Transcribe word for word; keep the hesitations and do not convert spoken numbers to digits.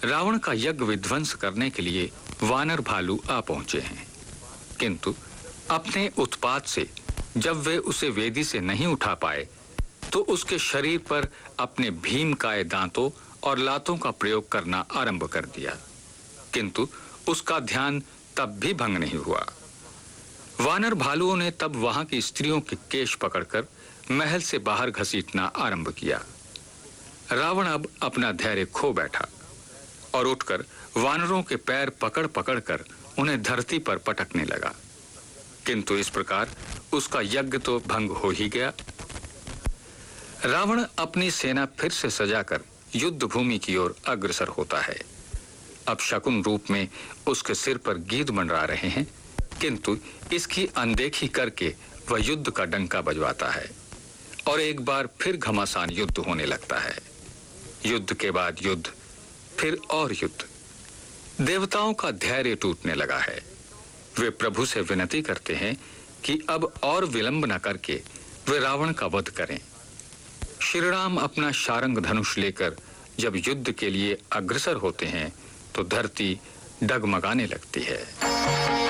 रावण का यज्ञ विध्वंस करने के लिए वानर भालू आ पहुंचे हैं, किंतु अपने उत्पात से जब वे उसे वेदी से नहीं उठा पाए तो उसके शरीर पर अपने भीमकाय दांतों और लातों का प्रयोग करना आरंभ कर दिया, किंतु उसका ध्यान तब भी भंग नहीं हुआ। वानर भालुओं ने तब वहां की स्त्रियों के केश पकड़कर महल से बाहर घसीटना आरंभ किया। रावण अब अपना धैर्य खो बैठा और उठकर वानरों के पैर पकड़ पकड़ कर उन्हें धरती पर पटकने लगा, किंतु इस प्रकार उसका यज्ञ तो भंग हो ही गया। रावण अपनी सेना फिर से सजाकर युद्ध भूमि की ओर अग्रसर होता है। अब शकुन रूप में उसके सिर पर गीध मंडरा रहे हैं, किंतु इसकी अनदेखी करके वह युद्ध का डंका बजवाता है और एक बार फिर घमासान युद्ध होने लगता है। युद्ध के बाद युद्ध, फिर और युद्ध। देवताओं का धैर्य टूटने लगा है। वे प्रभु से विनती करते हैं कि अब और विलंब न करके वे रावण का वध करें। श्री राम अपना शारंग धनुष लेकर जब युद्ध के लिए अग्रसर होते हैं तो धरती डगमगाने लगती है।